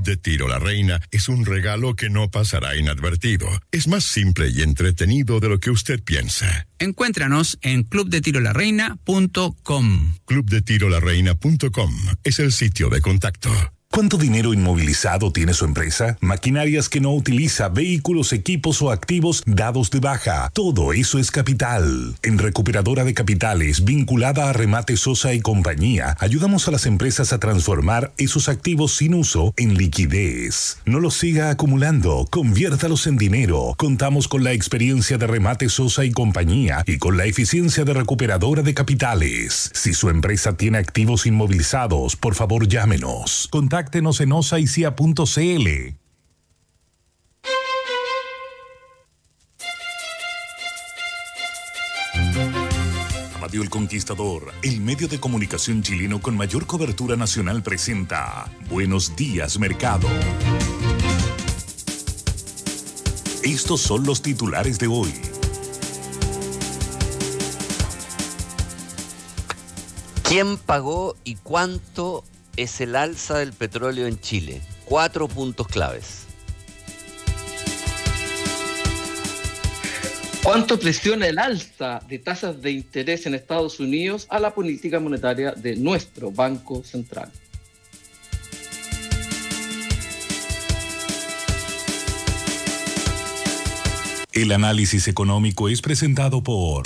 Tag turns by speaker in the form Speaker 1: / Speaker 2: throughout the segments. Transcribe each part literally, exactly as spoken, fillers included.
Speaker 1: de Tiro La Reina es un regalo que no pasará inadvertido. Es más simple y entretenido de lo que usted piensa.
Speaker 2: Encuéntranos en club de tiro la reina punto com.
Speaker 1: club de tiro la reina punto com es el sitio de contacto.
Speaker 3: ¿Cuánto dinero inmovilizado tiene su empresa? Maquinarias que no utiliza, vehículos, equipos o activos dados de baja. Todo eso es capital. En Recuperadora de Capitales, vinculada a Remate Sosa y Compañía, ayudamos a las empresas a transformar esos activos sin uso en liquidez. No los siga acumulando, conviértalos en dinero. Contamos con la experiencia de Remate Sosa y Compañía y con la eficiencia de Recuperadora de Capitales. Si su empresa tiene activos inmovilizados, por favor llámenos. Contáctenos en osaicia punto c l. Radio El Conquistador, el medio de comunicación chileno con mayor cobertura nacional, presenta Buenos Días Mercado. Estos son los titulares de hoy.
Speaker 4: ¿Quién pagó y cuánto es el alza del petróleo en Chile? Cuatro puntos claves.
Speaker 5: ¿Cuánto presiona el alza de tasas de interés en Estados Unidos a la política monetaria de nuestro Banco Central?
Speaker 3: El análisis económico es presentado por...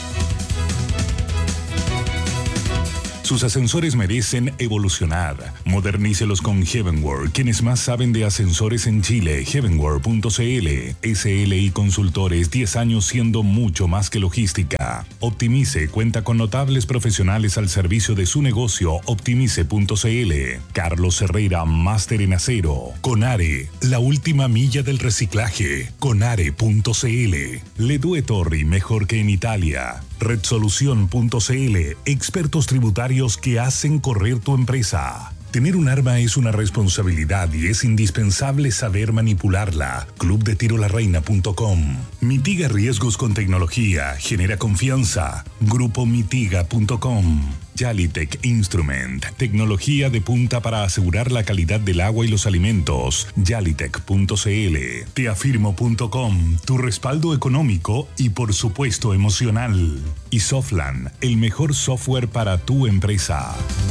Speaker 3: Sus ascensores merecen evolucionar. Modernícelos con Heavenworld, quienes más saben de ascensores en Chile. heavenworld punto c l. S L I Consultores, diez años siendo mucho más que logística. Optimice cuenta con notables profesionales al servicio de su negocio. optimice punto c l. Carlos Herrera, máster en acero. Conare, la última milla del reciclaje. conare punto c l. Ledue Torri, mejor que en Italia. redsolución punto c l, expertos tributarios que hacen correr tu empresa. Tener un arma es una responsabilidad y es indispensable saber manipularla. club de tiro la reina punto com. Mitiga riesgos con tecnología, genera confianza. grupo mitiga punto com. Yalitech Instrument, tecnología de punta para asegurar la calidad del agua y los alimentos. yalitech punto c l. teafirmo punto com, tu respaldo económico y por supuesto emocional. Y Softland, el mejor software para tu empresa.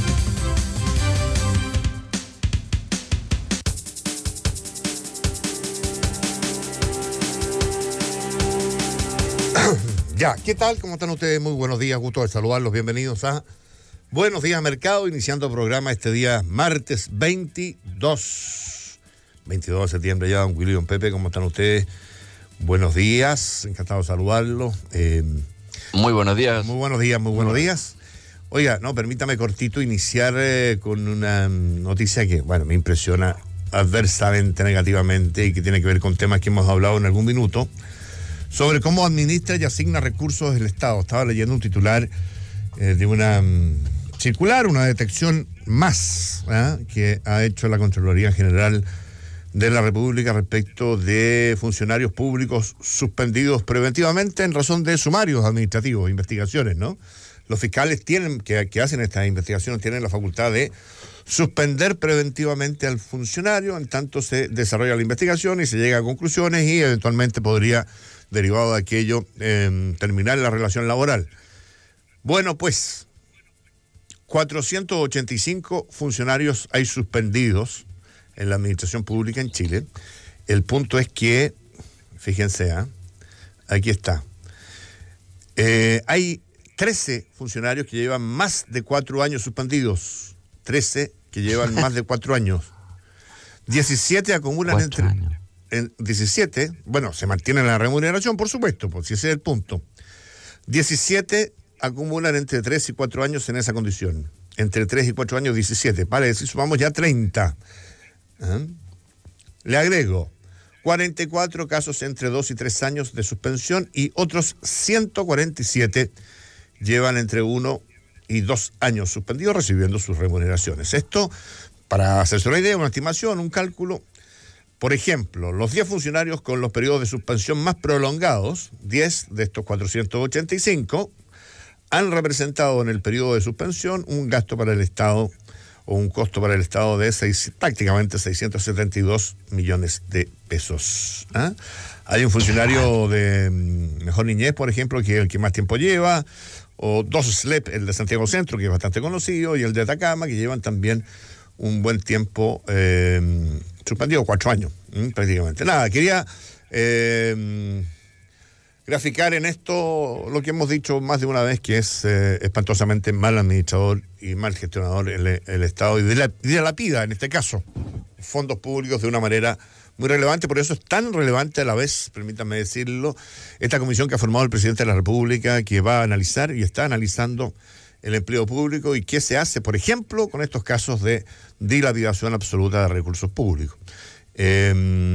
Speaker 6: Ya, ¿qué tal? ¿Cómo están ustedes? Muy buenos días, gusto de saludarlos. Bienvenidos a Buenos Días Mercado, iniciando programa este día martes veintidós. veintidós de septiembre ya, don Willy, don Pepe, ¿cómo están ustedes? Buenos días, encantado de saludarlos. Eh,
Speaker 4: muy buenos días.
Speaker 6: Muy buenos días, muy buenos días. Oiga, no, permítame cortito iniciar eh, con una noticia que, bueno, me impresiona adversamente, negativamente, y que tiene que ver con temas que hemos hablado en algún minuto, sobre cómo administra y asigna recursos del Estado. Estaba leyendo un titular eh, de una um, circular, una detección más ¿eh? que ha hecho la Contraloría General de la República respecto de funcionarios públicos suspendidos preventivamente en razón de sumarios administrativos, investigaciones, ¿no? Los fiscales tienen que, que hacen estas investigaciones tienen la facultad de suspender preventivamente al funcionario en tanto se desarrolla la investigación y se llega a conclusiones y eventualmente podría, derivado de aquello, eh, terminar la relación laboral. Bueno, pues, cuatrocientos ochenta y cinco funcionarios hay suspendidos en la administración pública en Chile. El punto es que, fíjense, ¿eh? aquí está, eh, hay trece funcionarios que llevan más de cuatro años suspendidos, trece que llevan más de cuatro años, diecisiete acumulan entre... Años. En diecisiete, bueno, se mantiene la remuneración, por supuesto, pues si ese es el punto. diecisiete acumulan entre tres y cuatro años en esa condición. Entre tres y cuatro años, diecisiete. Vale, si sumamos ya treinta. ¿Eh? Le agrego cuarenta y cuatro casos entre dos y tres años de suspensión y otros ciento cuarenta y siete llevan entre uno y dos años suspendidos recibiendo sus remuneraciones. Esto, para hacerse una idea, una estimación, un cálculo. Por ejemplo, los diez funcionarios con los periodos de suspensión más prolongados, diez de estos cuatrocientos ochenta y cinco, han representado en el periodo de suspensión un gasto para el Estado o un costo para el Estado de seis, prácticamente seiscientos setenta y dos millones de pesos. ¿Ah? Hay un funcionario de Mejor Niñez, por ejemplo, que es el que más tiempo lleva, o dos S L E P, el de Santiago Centro, que es bastante conocido, y el de Atacama, que llevan también un buen tiempo eh, suspendido, cuatro años, ¿m? prácticamente. Nada, quería eh, graficar en esto lo que hemos dicho más de una vez, que es eh, espantosamente mal administrador y mal gestionador el, el Estado, y de la, y de la PIDA, en este caso, fondos públicos de una manera muy relevante. Por eso es tan relevante a la vez, permítanme decirlo, esta comisión que ha formado el presidente de la República, que va a analizar y está analizando el empleo público y qué se hace, por ejemplo, con estos casos de dilapidación absoluta de recursos públicos. Eh,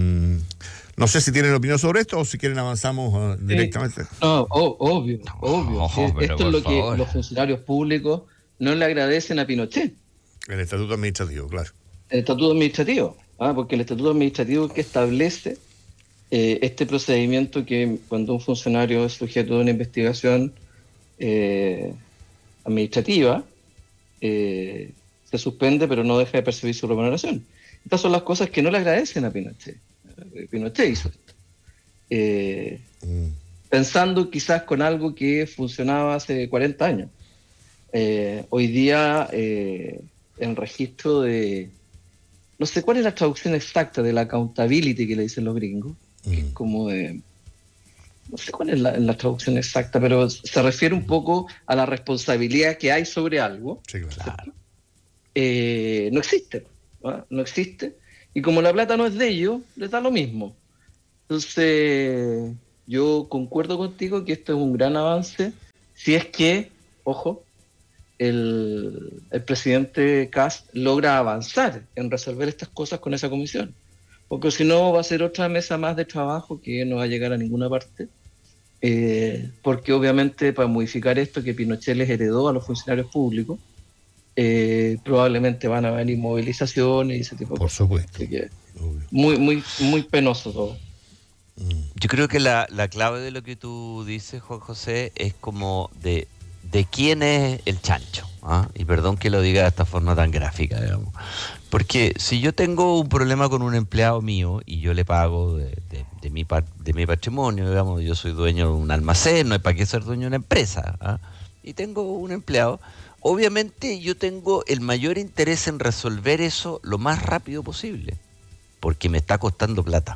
Speaker 6: no sé si tienen opinión sobre esto o si quieren avanzamos uh, directamente.
Speaker 5: Eh, no, oh, obvio, obvio.
Speaker 4: No,
Speaker 5: Sí,
Speaker 4: pero
Speaker 5: esto es lo
Speaker 4: favor.
Speaker 5: que los funcionarios públicos no le agradecen a Pinochet.
Speaker 6: El estatuto administrativo, claro.
Speaker 5: El estatuto administrativo, ¿ah? Porque el estatuto administrativo que establece eh, este procedimiento que cuando un funcionario es sujeto de una investigación eh, administrativa, eh, se suspende pero no deja de percibir su remuneración. Estas son las cosas que no le agradecen a Pinochet. Pinochet hizo esto. Eh,
Speaker 6: Mm.
Speaker 5: Pensando quizás con algo que funcionaba hace cuarenta años. Eh, hoy día, eh, el registro de... No sé cuál es la traducción exacta de la accountability que le dicen los gringos.
Speaker 6: Mm.
Speaker 5: Que es como de... No sé cuál es la, la traducción exacta, pero se refiere un poco a la responsabilidad que hay sobre algo.
Speaker 6: Sí, claro.
Speaker 5: Eh, no existe, ¿no? no existe. Y como la plata no es de ellos, les da lo mismo. Entonces, yo concuerdo contigo que esto es un gran avance, si es que, ojo, el, el presidente Kast logra avanzar en resolver estas cosas con esa comisión. Porque si no, va a ser otra mesa más de trabajo que no va a llegar a ninguna parte. Eh, porque obviamente para modificar esto que Pinochet les heredó a los funcionarios públicos, eh, probablemente van a venir movilizaciones y ese tipo de
Speaker 6: Por
Speaker 5: cosas.
Speaker 6: supuesto.
Speaker 5: Así que
Speaker 6: Obvio.
Speaker 5: muy, muy, muy penoso todo.
Speaker 4: Yo creo que la, la clave de lo que tú dices, Juan José, es como de, de quién es el chancho. ¿Ah? Y perdón que lo diga de esta forma tan gráfica, digamos. Porque si yo tengo un problema con un empleado mío y yo le pago de, de, de, mi, par, de mi patrimonio, digamos, yo soy dueño de un almacén, no hay para qué ser dueño de una empresa, ¿ah? Y tengo un empleado, obviamente yo tengo el mayor interés en resolver eso lo más rápido posible, porque me está costando plata.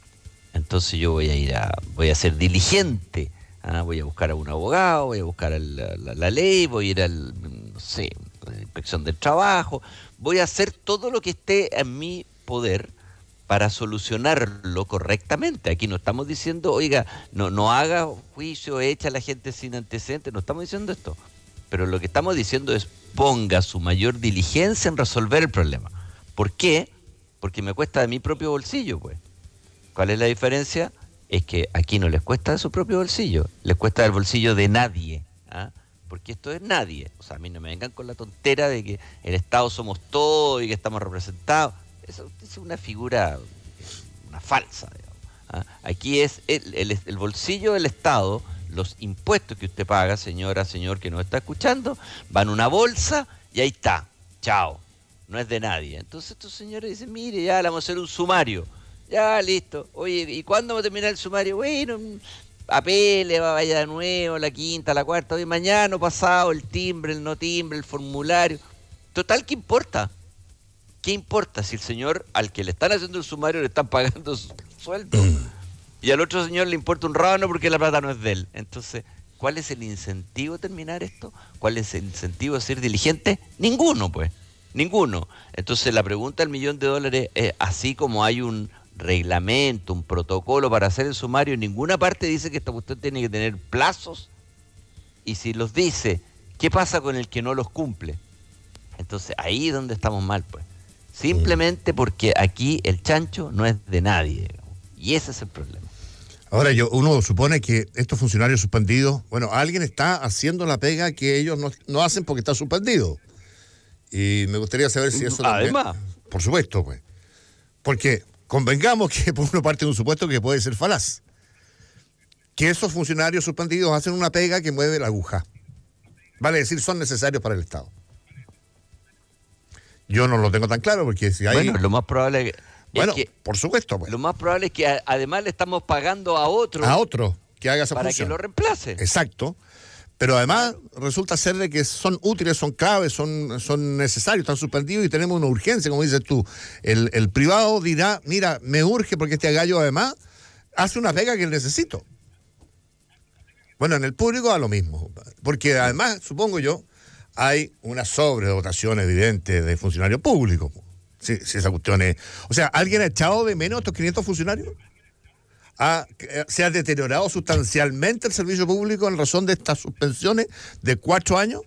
Speaker 4: Entonces yo voy a ir a, voy a ser diligente, ¿ah? Voy a buscar a un abogado, voy a buscar a la, la, la ley, voy a ir al, no sé, a la inspección del trabajo, voy a hacer todo lo que esté en mi poder para solucionarlo correctamente. Aquí no estamos diciendo, oiga, no, no haga juicio, echa a la gente sin antecedentes, no estamos diciendo esto. Pero lo que estamos diciendo es ponga su mayor diligencia en resolver el problema. ¿Por qué? Porque me cuesta de mi propio bolsillo, pues. ¿Cuál es la diferencia? Es que aquí no les cuesta de su propio bolsillo, les cuesta del bolsillo de nadie, ¿ah? Porque esto es nadie. O sea, a mí no me vengan con la tontera de que el Estado somos todos y que estamos representados. Eso es una figura, una falsa, digamos, ¿ah? Aquí es el, el, el bolsillo del Estado, los impuestos que usted paga, señora, señor que nos está escuchando, van a una bolsa y ahí está, chao, no es de nadie. Entonces estos señores dicen, mire, ya le vamos a hacer un sumario. Ya, listo. Oye, ¿y cuándo va a terminar el sumario? Bueno, apele, va vaya de nuevo, la quinta, la cuarta, hoy mañana, pasado, el timbre, el no timbre, el formulario. Total, ¿qué importa? ¿Qué importa si el señor al que le están haciendo el sumario le están pagando su sueldo? Y al otro señor le importa un rábano porque la plata no es de él. Entonces, ¿cuál es el incentivo de terminar esto? ¿Cuál es el incentivo de ser diligente? Ninguno, pues. Ninguno. Entonces, la pregunta del millón de dólares es, así como hay un reglamento, un protocolo para hacer el sumario, en ninguna parte dice que esta cuestión tiene que tener plazos, y si los dice, ¿qué pasa con el que no los cumple? Entonces ahí es donde estamos mal, pues. Simplemente porque aquí el chancho no es de nadie, digamos, y ese es el problema.
Speaker 6: Ahora, yo uno supone que estos funcionarios suspendidos, bueno, alguien está haciendo la pega que ellos no, no hacen porque está suspendido. Y me gustaría saber si eso
Speaker 4: Además,
Speaker 6: también, por supuesto, pues. Porque convengamos que por una parte de un supuesto que puede ser falaz, que esos funcionarios suspendidos hacen una pega que mueve la aguja. Vale decir, son necesarios para el Estado. Yo no lo tengo tan claro porque si hay...
Speaker 4: Bueno, lo más probable es que...
Speaker 6: Bueno,
Speaker 4: es que
Speaker 6: por supuesto. Pues.
Speaker 4: Lo más probable es que a, además le estamos pagando a otro...
Speaker 6: A otro que haga esa
Speaker 4: para
Speaker 6: función.
Speaker 4: que lo reemplace.
Speaker 6: Exacto. Pero además resulta ser de que son útiles, son claves, son, son necesarios, están suspendidos y tenemos una urgencia, como dices tú. El, el privado dirá, mira, me urge porque este gallo además hace una pega que necesito. Bueno, en el público a lo mismo. Porque además, supongo yo, hay una sobredotación evidente de funcionarios públicos. Si, si esa cuestión es... O sea, ¿alguien ha echado de menos a estos quinientos funcionarios? Ha, ¿Se ha deteriorado sustancialmente el servicio público en razón de estas suspensiones de cuatro años?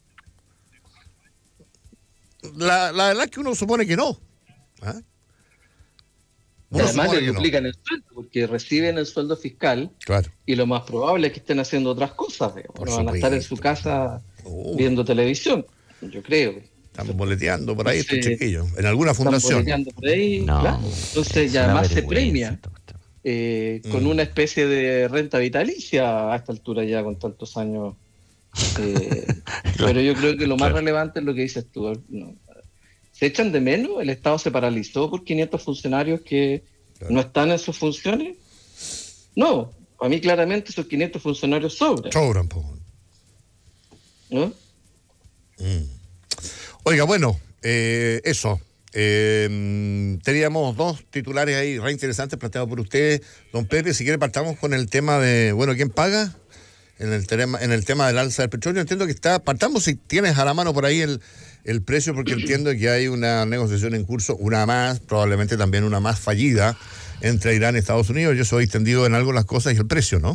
Speaker 6: La, la verdad es que uno supone que no. ¿Ah? Uno
Speaker 5: Además le
Speaker 6: no.
Speaker 5: duplican el sueldo porque reciben el sueldo fiscal,
Speaker 6: claro.
Speaker 5: Y lo más probable es que estén haciendo otras cosas, digamos. No van a estar en su casa
Speaker 6: uh,
Speaker 5: viendo televisión, yo creo.
Speaker 6: Están boleteando por ahí
Speaker 5: Entonces,
Speaker 6: estos chiquillos, en alguna fundación.
Speaker 5: Están boleteando por ahí,
Speaker 4: No,
Speaker 5: claro. Entonces, ya además se premia eh, con mm. una especie de renta vitalicia a esta altura ya con tantos años. Eh, pero yo creo que lo más claro. relevante es lo que dices tú. No, se echan de menos, el Estado se paralizó por quinientos funcionarios que claro. no están en sus funciones. No, a mí claramente esos quinientos funcionarios sobran.
Speaker 6: Sobran, po.
Speaker 5: ¿No?
Speaker 6: Mm. Oiga, bueno, eh, eso. Eh, teníamos dos titulares ahí re interesantes planteados por ustedes. Don Pepe, si quiere partamos con el tema de, bueno, ¿quién paga? En el tema, en el tema del alza del petróleo. Entiendo que está, partamos si tienes a la mano por ahí el, el precio, porque entiendo que hay una negociación en curso, una más, probablemente también una más fallida, entre Irán y Estados Unidos. Yo soy extendido en algo las cosas y el precio, ¿no?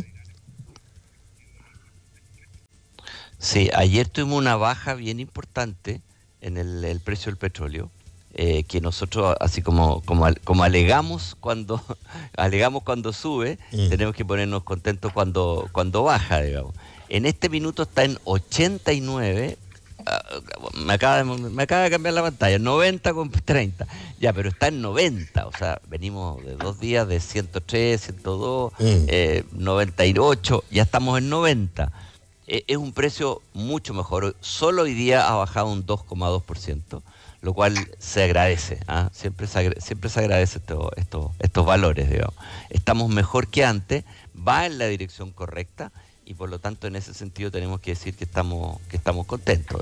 Speaker 4: Sí, ayer tuvimos una baja bien importante en el, el precio del petróleo, eh, que nosotros, así como como, como alegamos cuando alegamos cuando sube, mm. tenemos que ponernos contentos cuando, cuando baja, digamos. En este minuto está en ochenta y nueve, uh, me, acaba de, me acaba de cambiar la pantalla, noventa con treinta, ya, pero está en noventa, o sea, venimos de dos días de ciento tres, ciento dos, mm. eh, noventa y ocho, ya estamos en noventa. Es un precio mucho mejor. Solo hoy día ha bajado un dos coma dos por ciento, lo cual se agradece. ¿eh? Siempre se agradece, siempre se agradece esto, esto, estos valores, digamos. Estamos mejor que antes, va en la dirección correcta y por lo tanto en ese sentido tenemos que decir que estamos, que estamos contentos,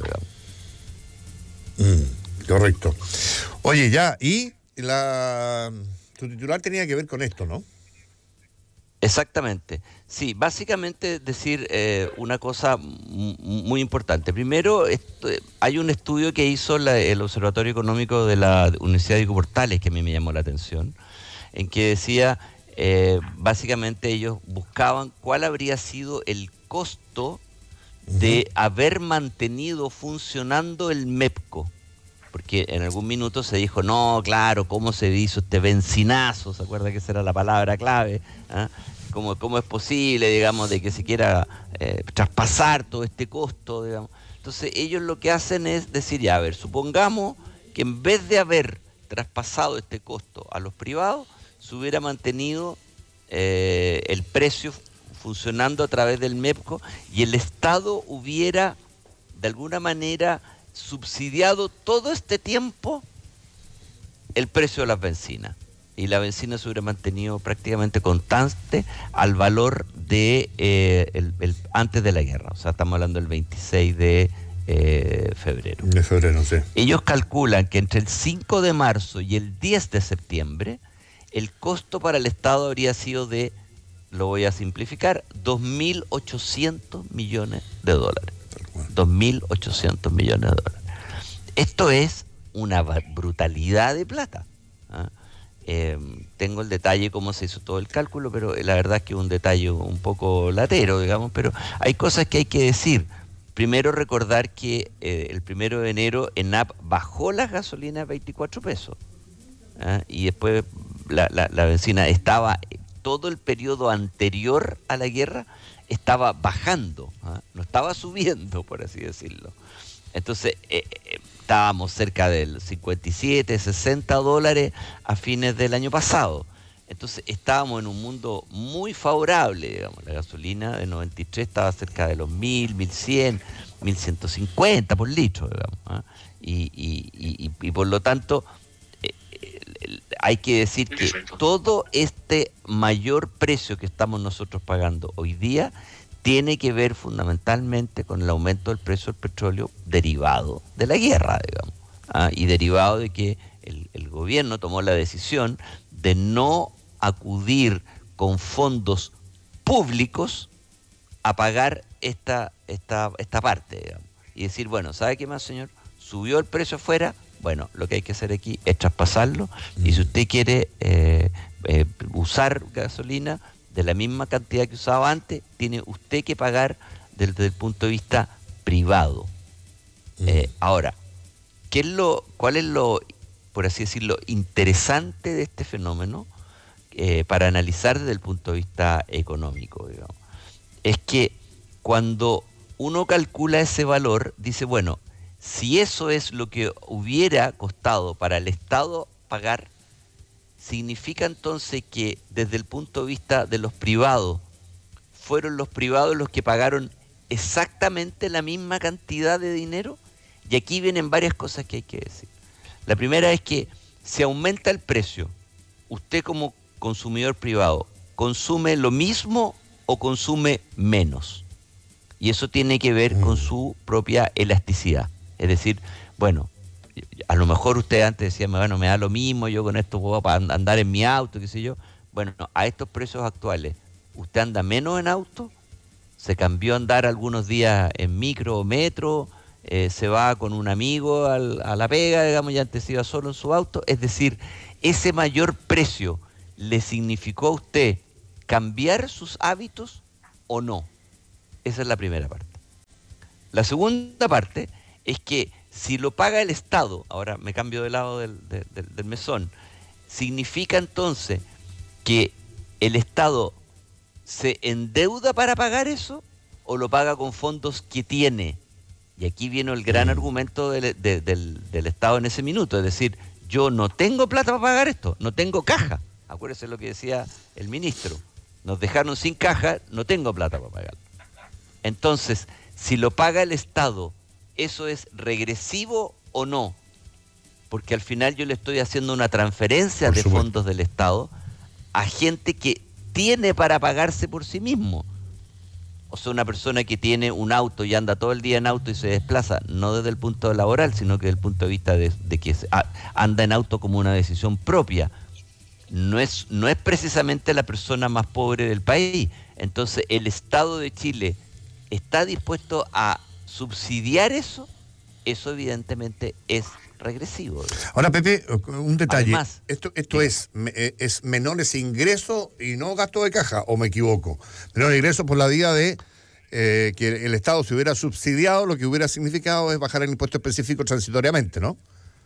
Speaker 6: digamos. Mm, correcto. Oye, ya, y la tu titular tenía que ver con esto, ¿no?
Speaker 4: Exactamente. Sí, básicamente decir eh, una cosa m- muy importante. Primero, esto, hay un estudio que hizo la, el Observatorio Económico de la Universidad de Portales que a mí me llamó la atención, en que decía, eh, básicamente ellos buscaban cuál habría sido el costo de haber mantenido funcionando el MEPCO. Porque en algún minuto se dijo, no, claro, ¿cómo se hizo este bencinazo? ¿Se acuerda que esa era la palabra clave? ¿Ah? ¿Cómo, ¿Cómo es posible, digamos, de que se quiera eh, traspasar todo este costo, digamos? Entonces ellos lo que hacen es decir, ya, a ver, supongamos que en vez de haber traspasado este costo a los privados, se hubiera mantenido eh, el precio funcionando a través del MEPCO y el Estado hubiera, de alguna manera, subsidiado todo este tiempo el precio de las bencinas. Y la benzina se hubiera mantenido prácticamente constante al valor de eh, el, el, antes de la guerra. O sea, estamos hablando del veintiséis de eh, febrero.
Speaker 6: De febrero, sí.
Speaker 4: Ellos calculan que entre el cinco de marzo y el diez de septiembre, el costo para el Estado habría sido de, lo voy a simplificar, dos mil ochocientos millones de dólares. dos mil ochocientos millones de dólares. Esto es una brutalidad de plata. ¿Ah? Eh, tengo el detalle cómo se hizo todo el cálculo, pero la verdad es que es un detalle un poco latero, digamos, pero hay cosas que hay que decir. Primero recordar que eh, el primero de enero ENAP bajó las gasolinas a veinticuatro pesos, ¿ah? Y después la, la, la benzina estaba, todo el periodo anterior a la guerra estaba bajando, ¿ah? No estaba subiendo, por así decirlo. Entonces eh, eh, estábamos cerca del cincuenta y siete, sesenta dólares a fines del año pasado. Entonces estábamos en un mundo muy favorable, digamos. La gasolina de noventa y tres estaba cerca de los mil, mil cien, mil ciento cincuenta por litro, digamos, ¿eh? Y, y, y, y por lo tanto, eh, eh, hay que decir que todo este mayor precio que estamos nosotros pagando hoy día tiene que ver fundamentalmente con el aumento del precio del petróleo derivado de la guerra, digamos, ¿ah? Y derivado de que el, el gobierno tomó la decisión de no acudir con fondos públicos a pagar esta, esta, esta parte, digamos, y decir, bueno, ¿sabe qué más, señor? Subió el precio afuera, bueno, lo que hay que hacer aquí es traspasarlo, y si usted quiere eh, eh, usar gasolina de la misma cantidad que usaba antes, tiene usted que pagar desde el punto de vista privado. Mm. Eh, ahora, ¿qué es lo, ¿cuál es lo, por así decirlo, interesante de este fenómeno eh, para analizar desde el punto de vista económico, digamos? Es que cuando uno calcula ese valor, dice, bueno, si eso es lo que hubiera costado para el Estado pagar, significa entonces que desde el punto de vista de los privados, fueron los privados los que pagaron exactamente la misma cantidad de dinero. Y aquí vienen varias cosas que hay que decir. La primera es que si aumenta el precio, usted como consumidor privado, ¿consume lo mismo o consume menos? Y eso tiene que ver con su propia elasticidad. Es decir, bueno, a lo mejor usted antes decía, bueno, me da lo mismo, yo con esto puedo andar en mi auto, qué sé yo. Bueno, a estos precios actuales, ¿usted anda menos en auto? ¿Se cambió a andar algunos días en micro o metro? Eh, ¿Se va con un amigo al, a la pega, digamos, y antes iba solo en su auto? Es decir, ¿ese mayor precio le significó a usted cambiar sus hábitos o no? Esa es la primera parte. La segunda parte es que si lo paga el Estado, ahora me cambio de lado del, del, del mesón, significa entonces que el Estado se endeuda para pagar eso o lo paga con fondos que tiene. Y aquí viene el gran argumento del, de, del, del Estado en ese minuto, es decir, yo no tengo plata para pagar esto, no tengo caja. Acuérdese lo que decía el ministro, nos dejaron sin caja, no tengo plata para pagar. Entonces, si lo paga el Estado, ¿eso es regresivo o no? Porque al final yo le estoy haciendo una transferencia de fondos del Estado a gente que tiene para pagarse por sí mismo. O sea, una persona que tiene un auto y anda todo el día en auto y se desplaza, no desde el punto laboral, sino que desde el punto de vista de, de que anda en auto como una decisión propia. No es, no es precisamente la persona más pobre del país. Entonces, el Estado de Chile está dispuesto a subsidiar eso. Eso evidentemente es regresivo.
Speaker 6: Ahora, Pepe, un detalle. Además, esto esto sí. es, es menores ingresos y no gasto de caja, ¿o me equivoco? Menores ingresos por la vía de eh, que el Estado se hubiera subsidiado, lo que hubiera significado es bajar el impuesto específico transitoriamente, ¿no?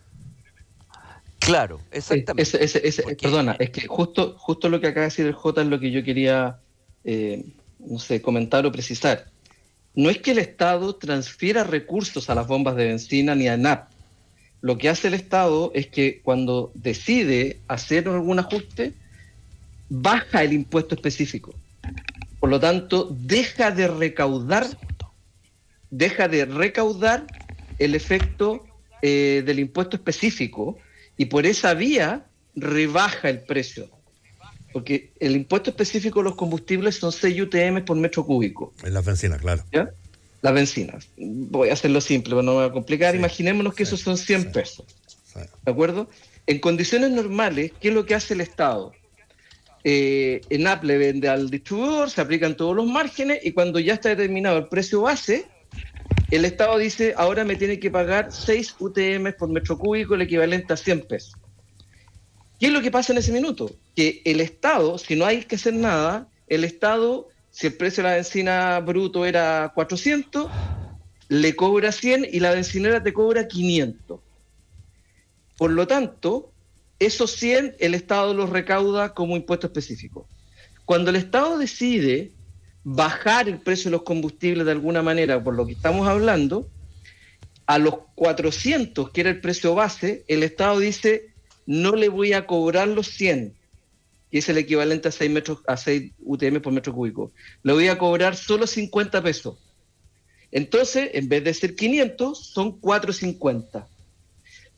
Speaker 4: Claro, exactamente.
Speaker 5: Ese, ese, ese, Porque... Perdona, es que justo, justo lo que acaba de decir el J es lo que yo quería, eh, no sé, comentar o precisar. No es que el Estado transfiera recursos a las bombas de benzina ni a ANAP. Lo que hace el Estado es que cuando decide hacer algún ajuste, baja el impuesto específico. Por lo tanto, deja de recaudar, deja de recaudar el efecto eh, del impuesto específico y por esa vía rebaja el precio. Porque el impuesto específico de los combustibles son seis U T M por metro cúbico.
Speaker 6: En la benzina, claro.
Speaker 5: ¿Ya? Las bencinas. Voy a hacerlo simple, pero no me voy a complicar. Sí, Imaginémonos que sí, esos son cien sí, pesos. Sí. ¿De acuerdo? En condiciones normales, ¿qué es lo que hace el Estado? Eh, ENAP le vende al distribuidor, se aplican todos los márgenes y cuando ya está determinado el precio base, el Estado dice, ahora me tiene que pagar seis U T M por metro cúbico, el equivalente a cien pesos. ¿Qué es lo que pasa en ese minuto? Que el Estado, si no hay que hacer nada, el Estado... Si el precio de la benzina bruto era cuatrocientos, le cobra cien y la bencinera te cobra quinientos. Por lo tanto, esos cien el Estado los recauda como impuesto específico. Cuando el Estado decide bajar el precio de los combustibles de alguna manera, por lo que estamos hablando, a los cuatrocientos, que era el precio base, el Estado dice, no le voy a cobrar los cien, que es el equivalente a seis, metros, a seis U T M por metro cúbico. Le voy a cobrar solo cincuenta pesos. Entonces, en vez de ser quinientos, son cuatrocientos cincuenta.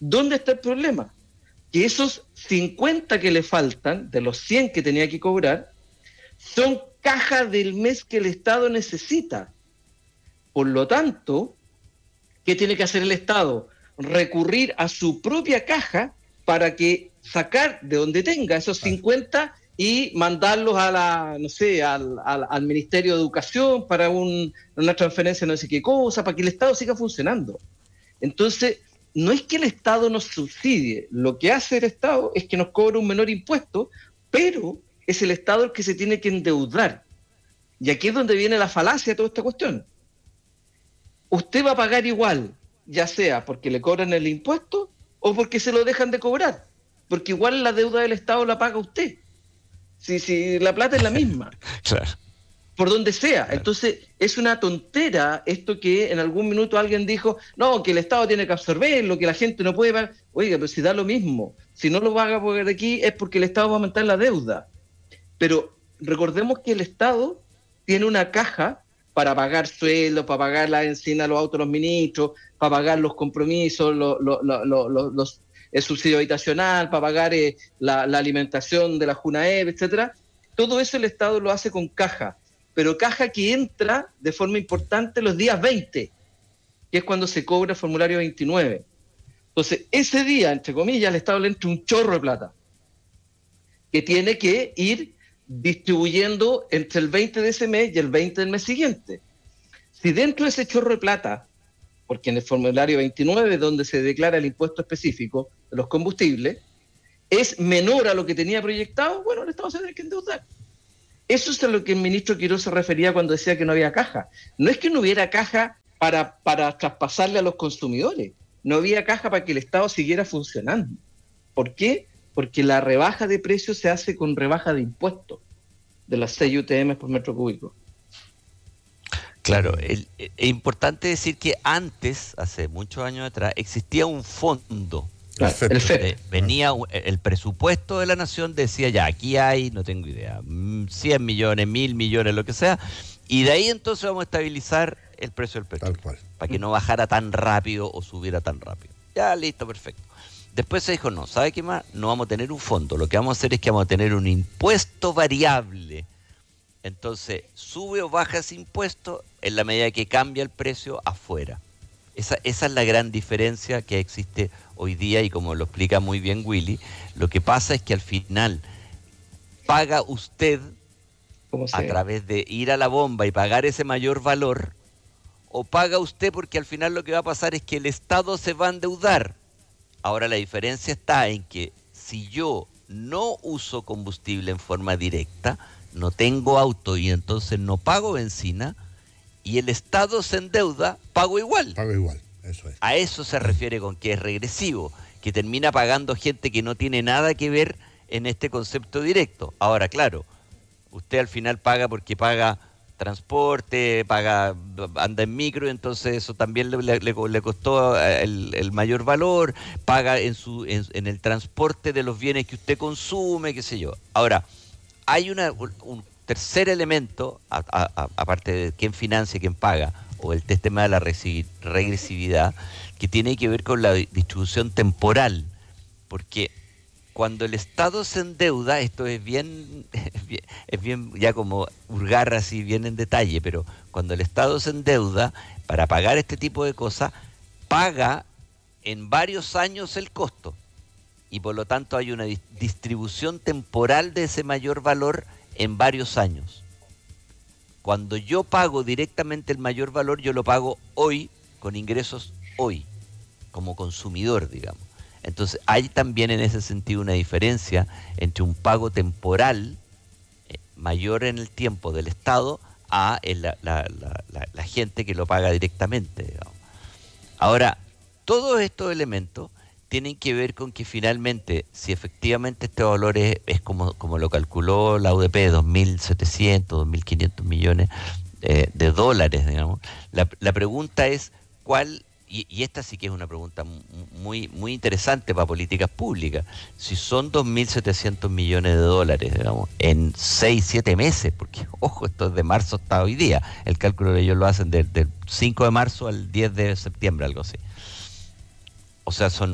Speaker 5: ¿Dónde está el problema? Que esos cincuenta que le faltan, de los cien que tenía que cobrar, son caja del mes que el Estado necesita. Por lo tanto, ¿qué tiene que hacer el Estado? Recurrir a su propia caja para que sacar de donde tenga esos cincuenta y mandarlos a la, no sé, al, al, al Ministerio de Educación para un, una transferencia no sé qué cosa, para que el Estado siga funcionando. Entonces, no es que el Estado nos subsidie, lo que hace el Estado es que nos cobra un menor impuesto, pero es el Estado el que se tiene que endeudar. Y aquí es donde viene la falacia de toda esta cuestión. Usted va a pagar igual, ya sea porque le cobran el impuesto o porque se lo dejan de cobrar, porque igual la deuda del Estado la paga usted. Si, si la plata es la misma.
Speaker 4: Claro.
Speaker 5: Por donde sea. Entonces, es una tontera esto que en algún minuto alguien dijo, no, que el Estado tiene que absorberlo, que la gente no puede pagar. Oiga, pero si da lo mismo. Si no lo va a pagar aquí es porque el Estado va a aumentar la deuda. Pero recordemos que el Estado tiene una caja para pagar sueldos, para pagar la encina a los autos de los ministros, para pagar los compromisos, los, los, los, los, los el subsidio habitacional, para pagar eh, la, la alimentación de la JUNAEP, etcétera. Todo eso el Estado lo hace con caja, pero caja que entra de forma importante los días veinte, que es cuando se cobra el formulario veintinueve. Entonces, ese día, entre comillas, al Estado le entra un chorro de plata, que tiene que ir distribuyendo entre el veinte de ese mes y el veinte del mes siguiente. Si dentro de ese chorro de plata, porque en el formulario veintinueve, donde se declara el impuesto específico de los combustibles, es menor a lo que tenía proyectado, bueno, el Estado se tiene que endeudar. Eso es a lo que el ministro Quiroz se refería cuando decía que no había caja. No es que no hubiera caja para, para traspasarle a los consumidores, no había caja para que el Estado siguiera funcionando. ¿Por qué? Porque la rebaja de precios se hace con rebaja de impuestos de las seis U T M por metro cúbico.
Speaker 4: Claro, el, es importante decir que antes, hace muchos años atrás, existía un fondo.
Speaker 5: Claro, el F E P.
Speaker 4: Eh, venía el presupuesto de la nación, decía ya, aquí hay, no tengo idea, cien millones, mil millones, lo que sea, y de ahí entonces vamos a estabilizar el precio del petróleo.
Speaker 6: Tal cual.
Speaker 4: Para que no bajara tan rápido o subiera tan rápido. Ya, listo, perfecto. Después se dijo, no, ¿sabe qué más? No vamos a tener un fondo, lo que vamos a hacer es que vamos a tener un impuesto variable. Entonces, sube o baja ese impuesto en la medida que cambia el precio afuera. Esa, esa es la gran diferencia que existe hoy día y como lo explica muy bien Willy, lo que pasa es que al final paga usted a través de ir a la bomba y pagar ese mayor valor, o paga usted porque al final lo que va a pasar es que el Estado se va a endeudar. Ahora la diferencia está en que si yo no uso combustible en forma directa, no tengo auto y entonces no pago benzina, y el Estado se endeuda, pago igual.
Speaker 6: Pago igual, eso es.
Speaker 4: A eso se refiere con que es regresivo, que termina pagando gente que no tiene nada que ver en este concepto directo. Ahora, claro, usted al final paga porque paga transporte, paga, anda en micro, entonces eso también le, le, le costó el, el mayor valor, paga en, su, en, en el transporte de los bienes que usted consume, qué sé yo. Ahora, hay una, un tercer elemento, a, a, a, aparte de quién financia, quién paga, o el tema de la regresividad, que tiene que ver con la distribución temporal, porque cuando el Estado se endeuda, esto es bien, es bien, es bien ya como hurgar así bien en detalle, pero cuando el Estado se endeuda para pagar este tipo de cosas, paga en varios años el costo. Y por lo tanto hay una distribución temporal de ese mayor valor en varios años. Cuando yo pago directamente el mayor valor, yo lo pago hoy, con ingresos hoy, como consumidor, digamos. Entonces hay también en ese sentido una diferencia entre un pago temporal eh, mayor en el tiempo del Estado a el, la, la, la, la, la gente que lo paga directamente, digamos. Ahora, todos estos elementos tienen que ver con que finalmente, si efectivamente este valor es, es como, como lo calculó la U D P, dos mil setecientos, dos mil quinientos millones eh, de dólares, digamos, la, la pregunta es cuál, y, y esta sí que es una pregunta muy, muy interesante para políticas públicas, si son dos mil setecientos millones de dólares, digamos, en seis, siete meses, porque, ojo, esto es de marzo hasta hoy día, el cálculo ellos lo hacen del, del cinco de marzo al diez de septiembre, algo así. O sea, son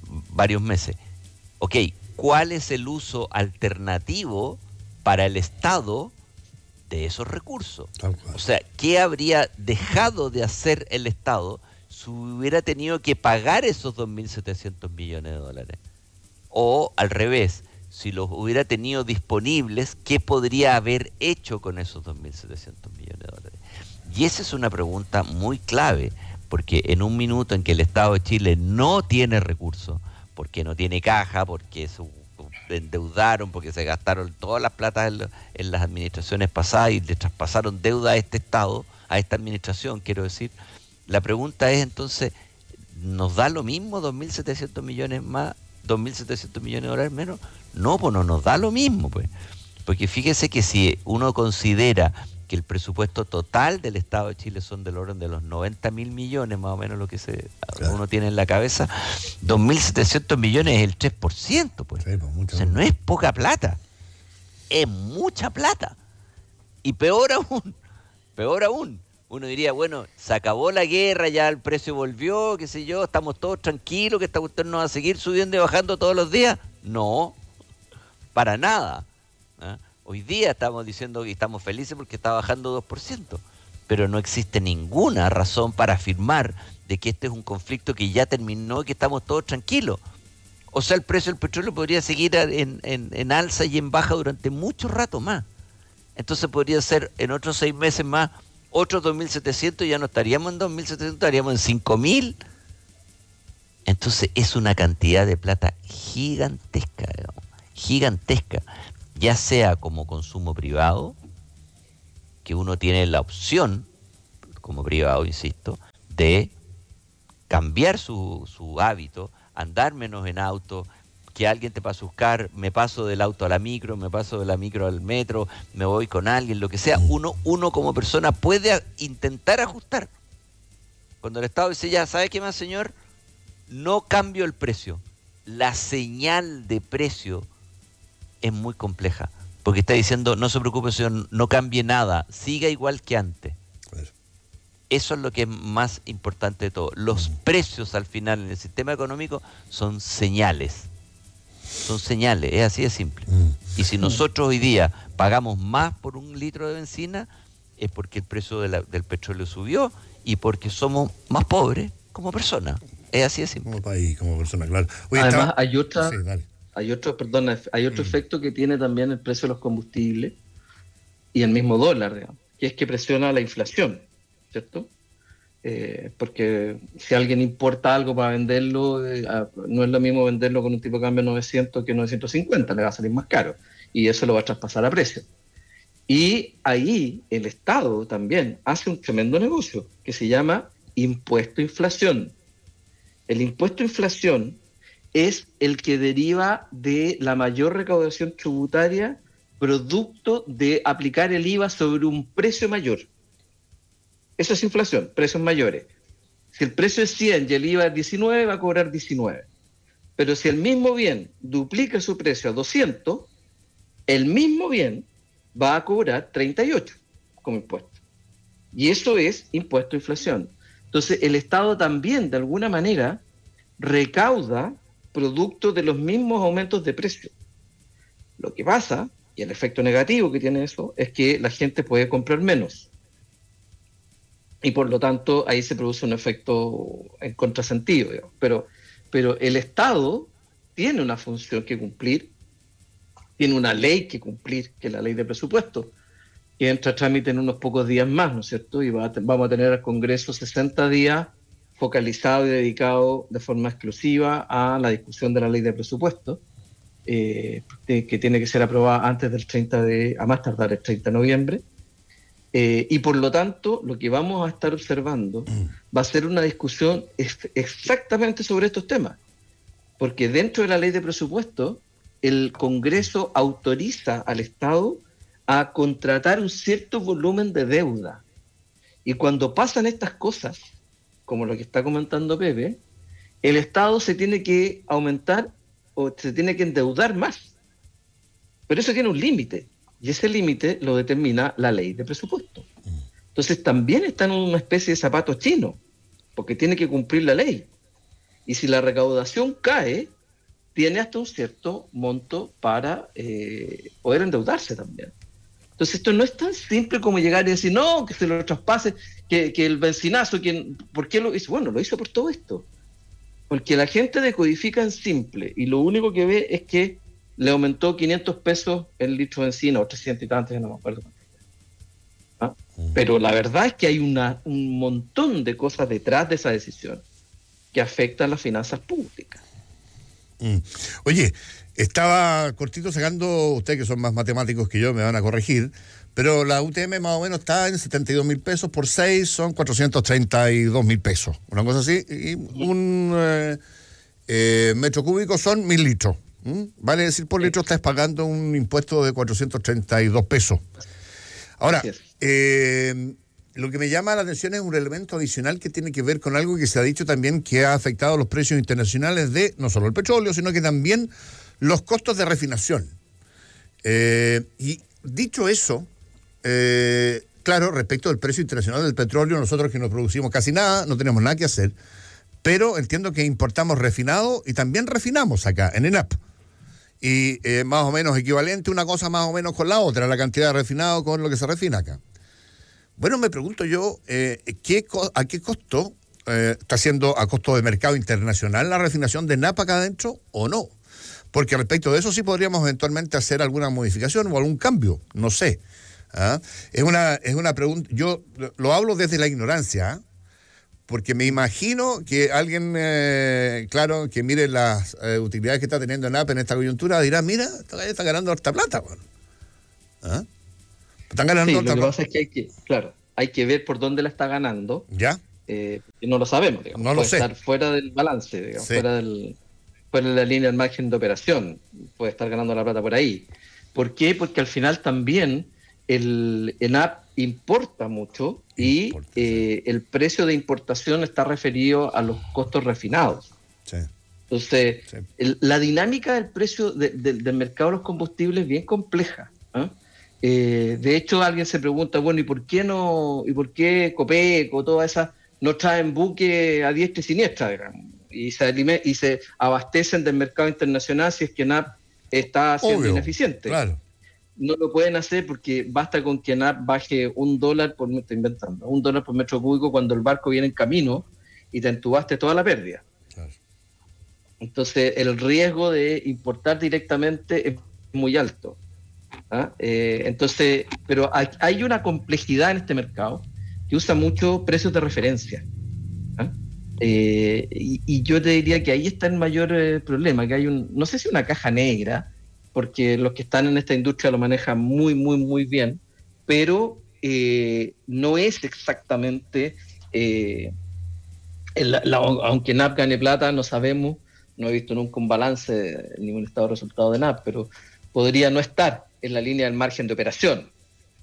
Speaker 4: varios meses. Ok, ¿cuál es el uso alternativo para el Estado de esos recursos? O sea, ¿qué habría dejado de hacer el Estado si hubiera tenido que pagar esos dos mil setecientos millones de dólares? O al revés, si los hubiera tenido disponibles, ¿qué podría haber hecho con esos dos mil setecientos millones de dólares? Y esa es una pregunta muy clave, porque en un minuto en que el Estado de Chile no tiene recursos, porque no tiene caja, porque se endeudaron, porque se gastaron todas las platas en, en las administraciones pasadas y le traspasaron deuda a este Estado, a esta administración, quiero decir, la pregunta es entonces, ¿nos da lo mismo dos mil setecientos millones más, dos mil setecientos millones de dólares menos? No, pues no nos da lo mismo, pues. Porque fíjese que si uno considera que el presupuesto total del Estado de Chile son del orden de los noventa mil millones, más o menos lo que se claro. uno tiene en la cabeza, dos mil setecientos millones es el tres por ciento, pues. Sí, pues mucho, o sea, no es poca plata, es mucha plata. Y peor aún, peor aún, uno diría, bueno, se acabó la guerra, ya el precio volvió, qué sé yo, estamos todos tranquilos, que esta cuestión no va a seguir subiendo y bajando todos los días. No, para nada. ¿eh? Hoy día estamos diciendo que estamos felices porque está bajando dos por ciento, pero no existe ninguna razón para afirmar de que este es un conflicto que ya terminó y que estamos todos tranquilos. O sea, el precio del petróleo podría seguir en, en, en alza y en baja durante mucho rato más. Entonces podría ser en otros seis meses más otros dos mil setecientos, ya no estaríamos en dos mil setecientos, estaríamos en cinco mil. Entonces es una cantidad de plata gigantesca, digamos, gigantesca, ya sea como consumo privado, que uno tiene la opción, como privado, insisto, de cambiar su, su hábito, andar menos en auto, que alguien te pase a buscar, me paso del auto a la micro, me paso de la micro al metro, me voy con alguien, lo que sea, uno, uno como persona puede a, intentar ajustar. Cuando el Estado dice, ya, ¿sabe qué más, señor? No cambio el precio. La señal de precio es muy compleja, porque está diciendo, no se preocupe, señor, no cambie nada, siga igual que antes. Eso es lo que es más importante de todo. Los precios al final en el sistema económico son señales. Son señales, es así de simple. Y si nosotros hoy día pagamos más por un litro de benzina, es porque el precio de la, del petróleo subió y porque somos más pobres como personas. Es así de simple.
Speaker 6: Como país, como persona, claro. Oye,
Speaker 5: Además,
Speaker 6: está...
Speaker 5: hay otra,
Speaker 6: sí, dale.
Speaker 5: hay otro, perdón, hay otro mm. efecto que tiene también el precio de los combustibles y el mismo dólar, digamos, que es que presiona la inflación, ¿cierto? Eh, porque si alguien importa algo para venderlo, eh, no es lo mismo venderlo con un tipo de cambio novecientos que novecientos cincuenta, le va a salir más caro y eso lo va a traspasar a precio. Y ahí el Estado también hace un tremendo negocio que se llama impuesto a inflación. El impuesto a inflación es el que deriva de la mayor recaudación tributaria producto de aplicar el I V A sobre un precio mayor. Eso es inflación, precios mayores. Si el precio es cien y el I V A es diecinueve, va a cobrar diecinueve. Pero si el mismo bien duplica su precio a doscientos, el mismo bien va a cobrar treinta y ocho como impuesto. Y eso es impuesto a inflación. Entonces, el Estado también, de alguna manera, recauda producto de los mismos aumentos de precio. Lo que pasa, y el efecto negativo que tiene eso, es que la gente puede comprar menos. Y por lo tanto ahí se produce un efecto en contrasentido, digamos. Pero, pero el Estado tiene una función que cumplir, tiene una ley que cumplir, que es la ley de presupuesto, que entra a trámite en unos pocos días más, ¿no es cierto? Y va a, vamos a tener al Congreso sesenta días focalizado y dedicado de forma exclusiva a la discusión de la ley de presupuesto, eh, que tiene que ser aprobada antes del treinta de, a más tardar el treinta de noviembre. Eh, y por lo tanto, lo que vamos a estar observando va a ser una discusión ex- exactamente sobre estos temas. Porque dentro de la ley de presupuesto, el Congreso autoriza al Estado a contratar un cierto volumen de deuda. Y cuando pasan estas cosas, como lo que está comentando Pepe, el Estado se tiene que aumentar o se tiene que endeudar más. Pero eso tiene un límite. Y ese límite lo determina la ley de presupuesto. Entonces también está en una especie de zapato chino, porque tiene que cumplir la ley. Y si la recaudación cae, tiene hasta un cierto monto para eh, poder endeudarse también. Entonces esto no es tan simple como llegar y decir, no, que se lo traspase, que, que el benzinazo, que, ¿por qué lo hizo? Bueno, lo hizo por todo esto. Porque la gente decodifica en simple y lo único que ve es que le aumentó quinientos pesos el litro de benzina, o trescientos y tantos, no me acuerdo. ¿Ah? Uh-huh. Pero la verdad es que hay una, un montón de cosas detrás de esa decisión que afectan las finanzas públicas.
Speaker 6: Mm. Oye, estaba cortito sacando, ustedes que son más matemáticos que yo me van a corregir, pero la U T M más o menos está en setenta y dos mil pesos, por seis son cuatrocientos treinta y dos mil pesos, una cosa así, y un eh, eh, metro cúbico son mil litros. ¿Mm? Vale decir, por litro estás pagando un impuesto de cuatrocientos treinta y dos pesos. Ahora, eh, lo que me llama la atención es un elemento adicional que tiene que ver con algo que se ha dicho también que ha afectado los precios internacionales de no solo el petróleo, sino que también los costos de refinación. Eh, y dicho eso, eh, claro, respecto del precio internacional del petróleo, nosotros que no producimos casi nada, no tenemos nada que hacer, pero entiendo que importamos refinado y también refinamos acá, en ENAP. Y eh, más o menos equivalente una cosa más o menos con la otra, la cantidad de refinado con lo que se refina acá. Bueno, me pregunto yo, eh, ¿qué, ¿a qué costo eh, está siendo a costo de mercado internacional la refinación de ENAP acá adentro o no? Porque respecto de eso sí podríamos eventualmente hacer alguna modificación o algún cambio, no sé. ¿Ah? Es una, es una pregunta, yo lo hablo desde la ignorancia, ¿ah? Porque me imagino que alguien, eh, claro, que mire las eh, utilidades que está teniendo ENAP en esta coyuntura, dirá, mira, está, está ganando harta plata. Bueno. ¿Ah? Están ganando
Speaker 5: sí,
Speaker 6: harta
Speaker 5: lo que
Speaker 6: plata.
Speaker 5: pasa es que hay que, claro, hay que ver por dónde la está ganando.
Speaker 6: ¿Ya?
Speaker 5: Eh, no lo sabemos, digamos.
Speaker 6: No lo
Speaker 5: puede
Speaker 6: sé.
Speaker 5: estar fuera del balance, digamos,
Speaker 6: sí.
Speaker 5: fuera, del, fuera de la línea del margen de operación. Puede estar ganando la plata por ahí. ¿Por qué? Porque al final también el ENAP importa mucho y importa, eh, sí. el precio de importación está referido a los costos refinados.
Speaker 6: Sí.
Speaker 5: Entonces,
Speaker 6: sí.
Speaker 5: el, la dinámica del precio de, de, del mercado de los combustibles es bien compleja. ¿eh? Eh, de hecho, alguien se pregunta, bueno, ¿y por qué no, y por qué Copeco, todas esas, no traen buque a diestra y siniestra, digamos, y se, y se abastecen del mercado internacional si es que ENAP está siendo
Speaker 6: Obvio,
Speaker 5: ineficiente?
Speaker 6: Claro.
Speaker 5: No lo pueden hacer porque basta con que ENAP baje un dólar por metro, inventando, un dólar por metro cúbico cuando el barco viene en camino y te entubaste toda la pérdida. Claro. Entonces, el riesgo de importar directamente es muy alto. ¿Ah? Eh, entonces, pero hay, hay una complejidad en este mercado que usa mucho precios de referencia. ¿Ah? Eh, y, y yo te diría que ahí está el mayor eh, problema, que hay un, no sé si una caja negra, porque los que están en esta industria lo manejan muy, muy, muy bien, pero eh, no es exactamente, eh, el, la, aunque ENAP gane plata, no sabemos, no he visto nunca un balance, ni un estado de resultado de ENAP, pero podría no estar en la línea del margen de operación.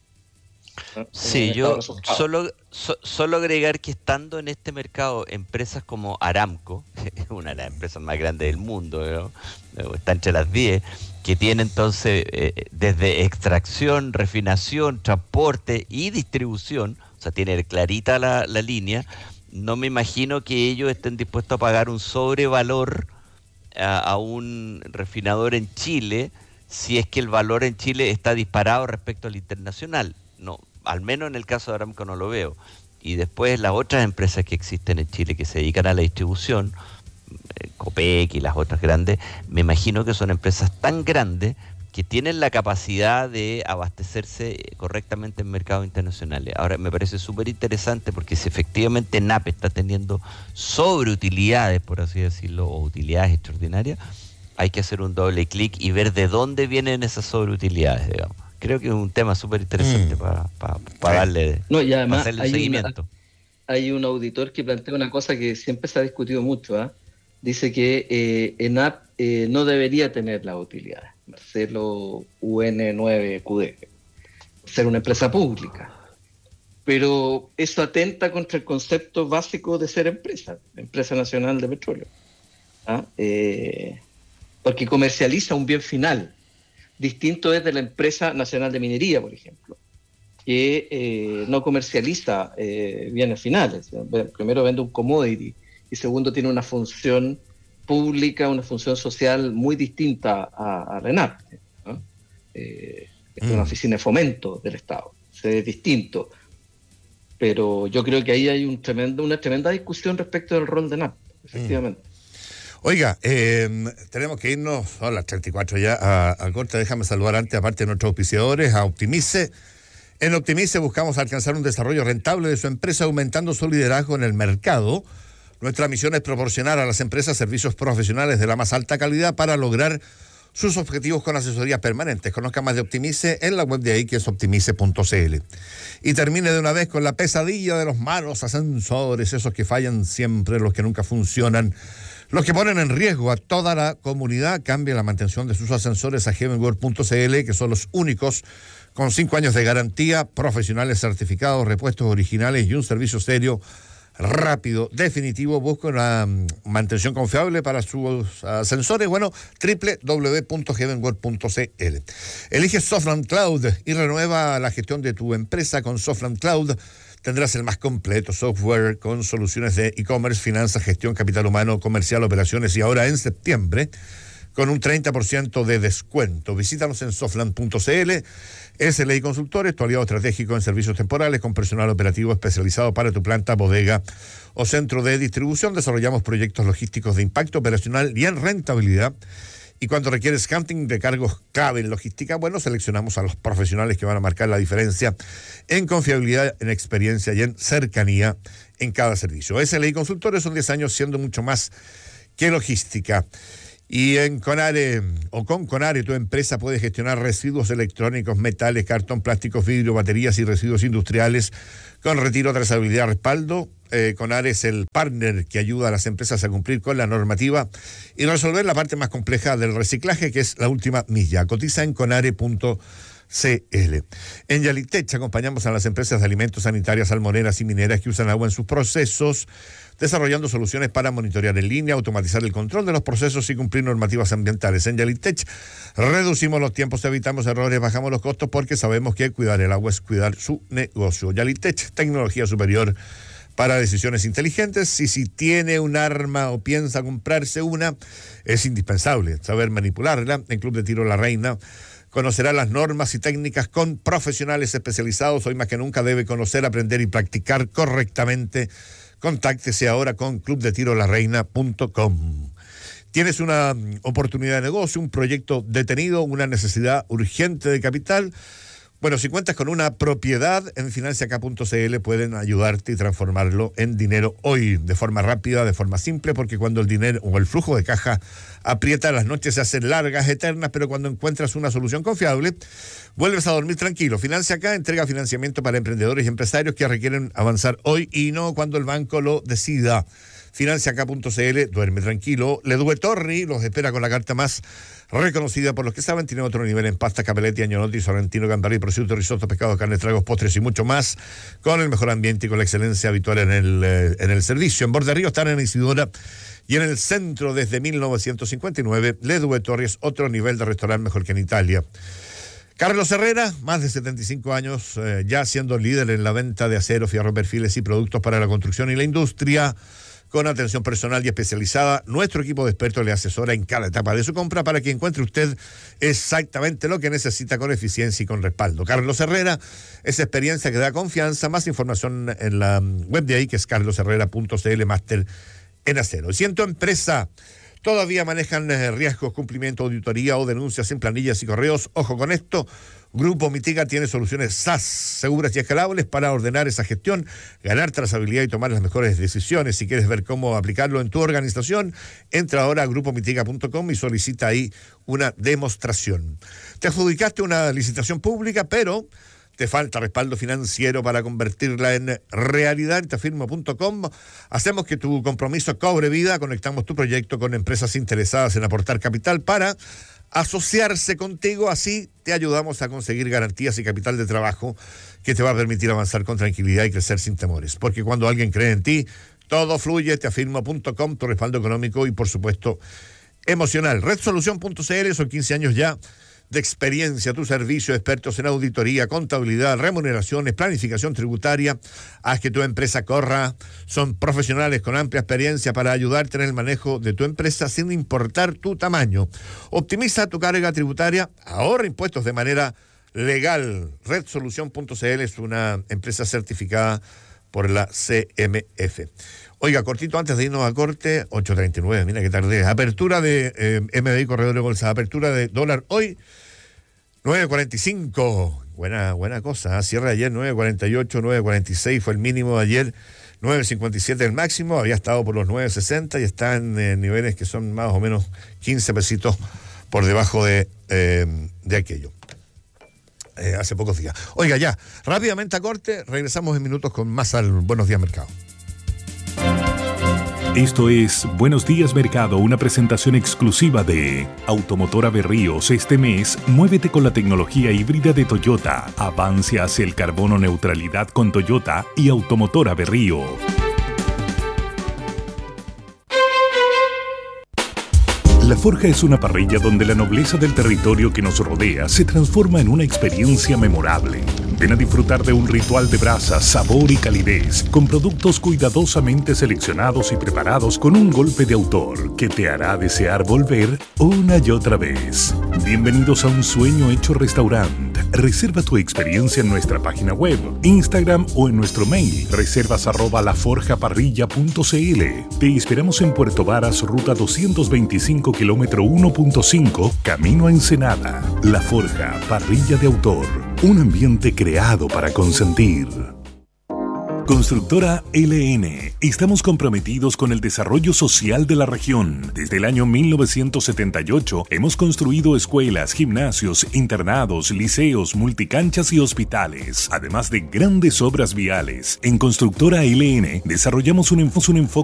Speaker 4: ¿no? Sí, yo solo, so, solo agregar que estando en este mercado, empresas como Aramco, una de las empresas más grandes del mundo, ¿no? Está entre las diez, que tiene entonces eh, desde extracción, refinación, transporte y distribución, o sea, tiene clarita la, la línea, no me imagino que ellos estén dispuestos a pagar un sobrevalor a, a un refinador en Chile, si es que el valor en Chile está disparado respecto al internacional. No, al menos en el caso de Aramco no lo veo. Y después las otras empresas que existen en Chile que se dedican a la distribución, eh, Copec y las otras grandes, me imagino que son empresas tan grandes que tienen la capacidad de abastecerse correctamente en mercados internacionales. Ahora, me parece súper interesante porque si efectivamente ENAP está teniendo sobreutilidades, por así decirlo, o utilidades extraordinarias, hay que hacer un doble clic y ver de dónde vienen esas sobreutilidades, digamos. Creo que es un tema súper interesante mm. para pa, pa darle,
Speaker 5: no, y además
Speaker 4: hacerle
Speaker 5: hay
Speaker 4: seguimiento.
Speaker 5: Una, hay un auditor que plantea una cosa que siempre se ha discutido mucho. ¿eh? Dice que eh, ENAP eh, no debería tener las utilidades, Marcelo U N nueve Q D, ser una empresa pública. Pero eso atenta contra el concepto básico de ser empresa, Empresa Nacional de Petróleo. ¿Ah? Eh, porque comercializa un bien final. Distinto es de la Empresa Nacional de Minería, por ejemplo, que eh, no comercializa eh, bienes finales. Primero vende un commodity y segundo, tiene una función pública, una función social muy distinta a, a RENAP, ¿no? Eh, es mm. una oficina de fomento del Estado, es distinto. Pero yo creo que ahí hay un tremendo, una tremenda discusión respecto del rol de N A P, efectivamente.
Speaker 6: Mm. Oiga, eh, tenemos que irnos, son las treinta y cuatro ya, a, a corte. Déjame saludar antes, aparte de nuestros auspiciadores, a Optimice. En Optimice buscamos alcanzar un desarrollo rentable de su empresa, aumentando su liderazgo en el mercado. Nuestra misión es proporcionar a las empresas servicios profesionales de la más alta calidad para lograr sus objetivos con asesorías permanentes. Conozca más de Optimice en la web de ahí, que es optimice punto c l. Y termine de una vez con la pesadilla de los malos ascensores, esos que fallan siempre, los que nunca funcionan, los que ponen en riesgo a toda la comunidad. Cambie la mantención de sus ascensores a heavenworld punto c l, que son los únicos con cinco años de garantía, profesionales certificados, repuestos originales y un servicio serio, rápido, definitivo. Busca una um, mantención confiable para sus ascensores. Bueno, doble u doble u doble u punto heavenworld punto c l. Elige Softland Cloud y renueva la gestión de tu empresa con Softland Cloud. Tendrás el más completo software con soluciones de e-commerce, finanzas, gestión, capital humano, comercial, operaciones, y ahora en septiembre con un treinta por ciento de descuento. Visítanos en softland punto c l. S L I Consultores, tu aliado estratégico en servicios temporales con personal operativo especializado para tu planta, bodega o centro de distribución. Desarrollamos proyectos logísticos de impacto operacional y en rentabilidad. Y cuando requieres counting de cargos clave en logística, bueno, seleccionamos a los profesionales que van a marcar la diferencia en confiabilidad, en experiencia y en cercanía en cada servicio. S L I Consultores son diez años siendo mucho más que logística. Y en Conare, o con Conare, tu empresa puede gestionar residuos electrónicos, metales, cartón, plásticos, vidrio, baterías y residuos industriales con retiro, trazabilidad, respaldo. Eh, Conare es el partner que ayuda a las empresas a cumplir con la normativa y resolver la parte más compleja del reciclaje, que es la última milla. Cotiza en conare punto c l. En Yalitech acompañamos a las empresas de alimentos, sanitarias, salmoneras y mineras que usan agua en sus procesos, desarrollando soluciones para monitorear en línea, automatizar el control de los procesos y cumplir normativas ambientales. En Yalitech reducimos los tiempos, evitamos errores, bajamos los costos, porque sabemos que cuidar el agua es cuidar su negocio. Yalitech, tecnología superior para decisiones inteligentes. Y si tiene un arma o piensa comprarse una, es indispensable saber manipularla. En Club de Tiro La Reina conocerá las normas y técnicas con profesionales especializados. Hoy más que nunca debe conocer, aprender y practicar correctamente. Contáctese ahora con club de tiro la reina punto com. ¿Tienes una oportunidad de negocio, un proyecto detenido, una necesidad urgente de capital? Bueno, si cuentas con una propiedad, en financiacá punto c l pueden ayudarte y transformarlo en dinero hoy, de forma rápida, de forma simple, porque cuando el dinero o el flujo de caja aprieta, las noches se hacen largas, eternas, pero cuando encuentras una solución confiable, vuelves a dormir tranquilo. Financiacá entrega financiamiento para emprendedores y empresarios que requieren avanzar hoy y no cuando el banco lo decida. financiacá punto c l, duerme tranquilo. Ledue Torri los espera con la carta más reconocida por los que saben. Tiene otro nivel en pasta, capelletti, añonotti, sorrentino, gambari, prosciutto, risotto, pescado, carne, tragos, postres y mucho más, con el mejor ambiente y con la excelencia habitual en el, eh, en el servicio. En Borde Río están en Isidora y en el centro desde mil novecientos cincuenta y nueve. Ledue Torri es otro nivel de restaurante mejor que en Italia. Carlos Herrera, más de setenta y cinco años, eh, ya siendo líder en la venta de acero, fierro, perfiles y productos para la construcción y la industria, con atención personal y especializada. Nuestro equipo de expertos le asesora en cada etapa de su compra para que encuentre usted exactamente lo que necesita con eficiencia y con respaldo. Carlos Herrera, esa experiencia que da confianza. Más información en la web de ahí, que es carlos herrera punto c l, máster en acero. Si en tu empresa todavía manejan riesgos, cumplimiento, auditoría o denuncias en planillas y correos, ojo con esto. Grupo Mitiga tiene soluciones S A S seguras y escalables para ordenar esa gestión, ganar trazabilidad y tomar las mejores decisiones. Si quieres ver cómo aplicarlo en tu organización, entra ahora a grupo mitiga punto com y solicita ahí una demostración. Te adjudicaste una licitación pública, pero te falta respaldo financiero para convertirla en realidad. En tafirmo punto com hacemos que tu compromiso cobre vida. Conectamos tu proyecto con empresas interesadas en aportar capital para asociarse contigo. Así te ayudamos a conseguir garantías y capital de trabajo que te va a permitir avanzar con tranquilidad y crecer sin temores. Porque cuando alguien cree en ti, todo fluye. Tafirmo punto com, tu respaldo económico y, por supuesto, emocional. Red Solución punto c l, son quince años ya de experiencia a tu servicio, expertos en auditoría, contabilidad, remuneraciones, planificación tributaria. Haz que tu empresa corra. Son profesionales con amplia experiencia para ayudarte en el manejo de tu empresa sin importar tu tamaño. Optimiza tu carga tributaria, ahorra impuestos de manera legal. red solución punto c l es una empresa certificada por la C M F. Oiga, cortito antes de irnos a corte, ocho treinta y nueve, mira qué tarde. Apertura de eh, M B I Corredor de Bolsa, apertura de dólar hoy, nueve cuarenta y cinco. Buena, buena cosa, ¿eh? Cierre ayer nueve cuarenta y ocho, nueve cuarenta y seis fue el mínimo de ayer, nueve cincuenta y siete el máximo, había estado por los nueve sesenta y está en eh, niveles que son más o menos quince pesitos por debajo de, eh, de aquello. Eh, hace pocos días. Oiga, ya, rápidamente a corte, regresamos en minutos con más al Buenos Días Mercado.
Speaker 3: Esto es Buenos Días Mercado, una presentación exclusiva de Automotora Berríos. Este mes, muévete con la tecnología híbrida de Toyota. Avance hacia el carbono neutralidad con Toyota y Automotora Berrío. La Forja es una parrilla donde la nobleza del territorio que nos rodea se transforma en una experiencia memorable. Ven a disfrutar de un ritual de brasa, sabor y calidez, con productos cuidadosamente seleccionados y preparados con un golpe de autor que te hará desear volver una y otra vez. Bienvenidos a un sueño hecho restaurante. Reserva tu experiencia en nuestra página web, Instagram o en nuestro mail, reservas arroba laforjaparrilla punto c l. Te esperamos en Puerto Varas, ruta doscientos veinticinco, kilómetro uno punto cinco, camino a Ensenada. La Forja, parrilla de autor. Un ambiente creado para consentir. Constructora L N. Estamos comprometidos con el desarrollo social de la región. Desde el año mil novecientos setenta y ocho hemos construido escuelas, gimnasios, internados, liceos, multicanchas y hospitales, además de grandes obras viales. En Constructora L N desarrollamos un, enfoque